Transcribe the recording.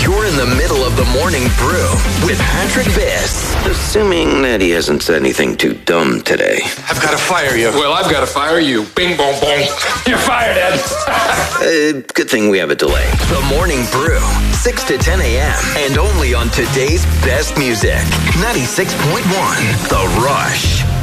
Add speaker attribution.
Speaker 1: You're in the middle of the Morning Brew with Patrick Biss. Assuming that he hasn't said anything too dumb today.
Speaker 2: I've got to fire you.
Speaker 3: Well, I've got to fire you. Bing, bong, bong. You're fired, Ed.
Speaker 1: Good thing we have a delay. The Morning Brew, 6 to 10 a.m. And only on today's best music. 96.1 The Rush.